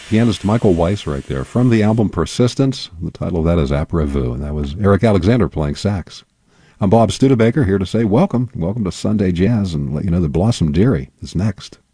Pianist Michael Weiss right there from the album Persistence. The title of that is Après Vous, and that was Eric Alexander playing sax. I'm Bob Studebaker here to say welcome to Sunday Jazz and let you know that Blossom Dearie is next.